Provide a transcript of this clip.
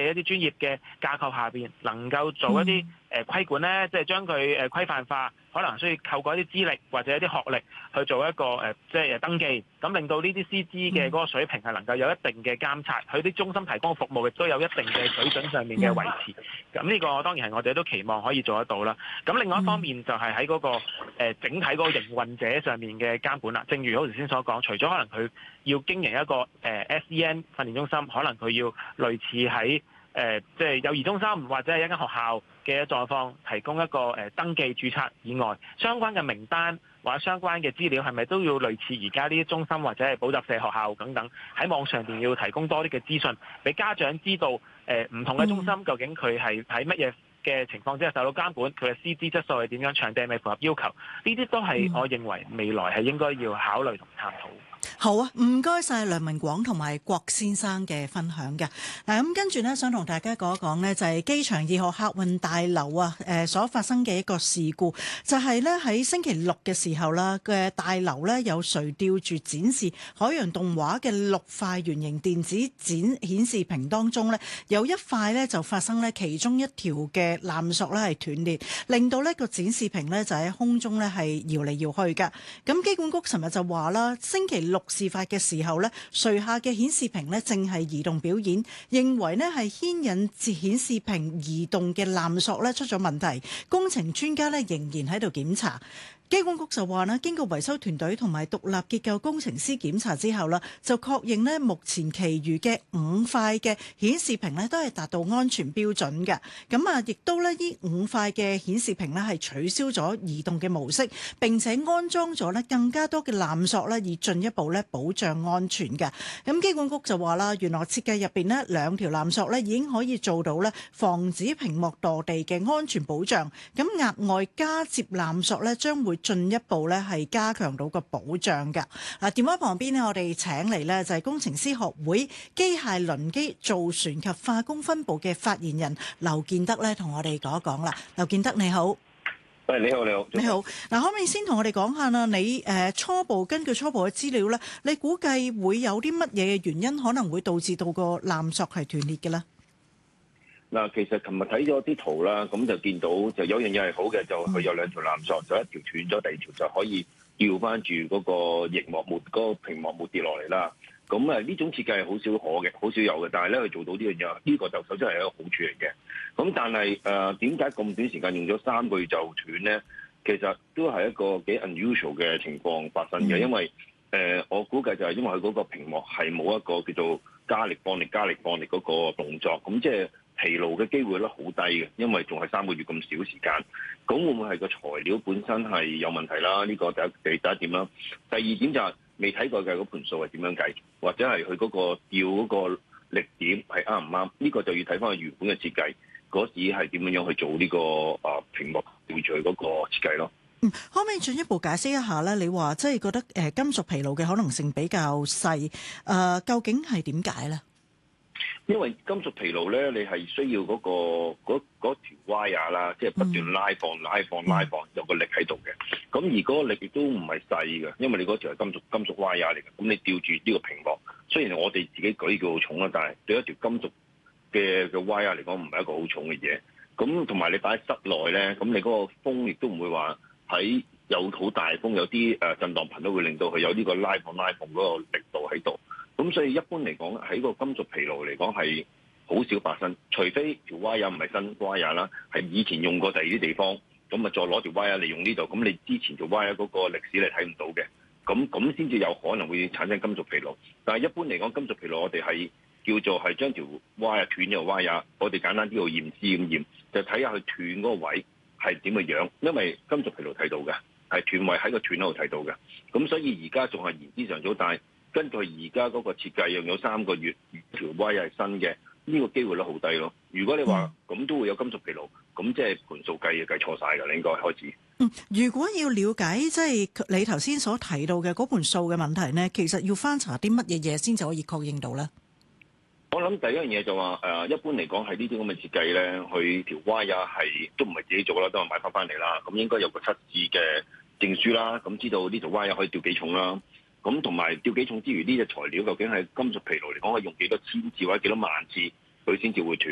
嘅一啲專業嘅架構下邊，能夠做一啲規管咧，即係將佢規範化，可能需要透過一啲資歷或者一啲學歷去做一個即係登記，咁令到呢啲師資嘅嗰個水平係能夠有一定嘅監察，佢啲中心提供嘅服務亦都有一定嘅水準上面嘅維持。咁呢個當然係我哋都期望可以做得到啦。咁另外一方面就係喺嗰個整體嗰個營運者上面嘅監管啦。正如我頭先所講，除咗可能佢要經營一個SEN 訓練中心，可能佢要類似喺即係幼兒中心或者係一間學校嘅狀況，提供一個登記註冊以外，相關嘅名單或者相關嘅資料係咪都要類似而家呢啲中心或者係補習社學校等等，喺網上邊要提供多啲嘅資訊，俾家長知道唔同嘅中心究竟佢係喺乜嘢嘅情況之下受到監管，佢嘅師資質素係點樣，場地係咪符合要求？呢啲都係我認為未來係應該要考慮同探討。 好啊，唔該晒梁文廣同埋郭先生嘅分享嘅。嗱，咁跟住呢，想同大家講一講呢，就係機場二號客運大樓啊，所發生嘅一個事故，就係呢喺星期六嘅時候啦嘅大樓呢，有垂吊住展示海洋動畫嘅6塊圓形電子展顯示屏當中呢，有一塊呢就發生呢其中一條嘅纜索呢係斷裂，令到呢個展示屏呢就喺空中呢係搖嚟搖去㗎。咁機管局尋日就話啦，星期六事發嘅時候呢，垂下嘅顯示屏呢正係移動表演，認為呢係牽引顯示屏移動嘅纜索呢出咗問題，工程專家呢仍然喺度檢查。機管局就話呢，經過維修團隊同埋獨立結構工程師檢查之後啦，就確認呢目前其餘嘅5塊嘅顯示屏呢都係達到安全標準嘅。咁啊，亦都呢5塊嘅顯示屏呢係取消咗移動嘅模式，並且安裝咗呢更加多嘅纜索呢，以進一步呢保障安全嘅。咁機管局就話啦，原來設計入邊呢2條纜索呢已經可以做到呢防止屏幕墮地嘅安全保障。咁額外加接纜索呢將會進一步咧係加強到個保障㗎。嗱，電話旁邊呢，我哋請嚟呢就係工程師學會機械輪機造船及化工分部嘅發言人劉建德咧，同我哋講一講啦。劉建德你好。 喂，你好，你好， 你好。嗱，可唔可以先同我哋講下啦？你根據初步嘅資料咧，你估計會有啲乜嘢嘅原因可能會導致到個纜索係斷裂嘅咧？ 嗱，其實琴日睇咗啲圖啦，咁就見到就有樣嘢係好嘅，就佢有2條纜索，就一條斷咗，第2條就可以吊翻住嗰個熒幕冇嗰個屏幕冇跌落嚟啦。咁呢種設計係好少可嘅，好少有嘅，但係咧佢做到呢樣嘢，呢個就首先係一個好處嚟嘅。咁但係點解咁短時間用咗3個月就斷咧？其實都係一個幾 unusual 嘅情況發生嘅，因為我估計就係因為佢嗰個屏幕係冇一個叫做加力放力嗰個動作，咁即係疲勞嘅機會咧好低嘅，因為仲係3個月咁少時間。咁會唔會係個材料本身係有問題啦？呢個第一點啦。第二點就係未睇過嘅嗰盤數係點樣計，或者係佢嗰個吊嗰個力點係啱唔啱？呢個就要睇翻佢原本嘅設計嗰時係點樣去做呢個屏幕吊住佢嗰個設計咯。 可唔可以進一步解釋一下咧？你話即係覺得金屬疲勞嘅可能性比較細，究竟係點解咧？ 因為金屬疲勞咧，你係需要嗰條 wire 啦，即係不斷拉放，有個力喺度嘅。咁而嗰個力亦都唔係細嘅，因為你嗰條係金屬 wire 嚟嘅。咁你吊住呢個屏幕，雖然我哋自己舉叫好重啦，但係對一條金屬嘅 wire 嚟講，唔係一個好重嘅嘢。咁同埋你擺喺室內咧，咁你嗰個風亦都唔會話喺有好大風，有啲震盪頻都會令到佢有呢個拉放嗰個力度喺度。咁所以一般嚟講，喺個金屬疲勞嚟講係好少發生，除非條 wire 唔係新 wire 啦，係以前用過第二啲地方，咁啊再攞條 wire 嚟用呢度，咁你之前條 wire 嗰個歷史你睇唔到嘅，咁先至有可能會產生金屬疲勞。但係一般嚟講，金屬疲勞我哋係叫做係將條 wire 斷咗 wire，我哋簡單啲去驗屍咁驗，就睇下佢斷嗰個位係點嘅樣，因為金屬疲勞睇到嘅，係斷位喺個斷嗰度睇到嘅，咁所以而家仲係言之尚早，但係根據而家嗰個設計，用咗3個月，條 wire 係新嘅，呢個機會率好低咯。如果你話咁都會有金屬疲勞，咁即係盤數計錯晒㗎，你應該開始。 如果要了解即係你頭先所提到嘅嗰盤數嘅問題呢，其實要翻查啲乜嘢嘢先至可以確認到咧？ 我諗第一樣嘢就話一般嚟講係呢啲咁嘅設計咧，佢條 wire 係都唔係自己做啦，都係買翻嚟啦。咁應該有個測試嘅證書啦，咁知道呢條 wire 可以吊幾重啦。咁同埋吊幾重之餘，呢隻材料究竟係金屬疲勞嚟講，可以用幾多千次或者幾多萬次佢先至會斷。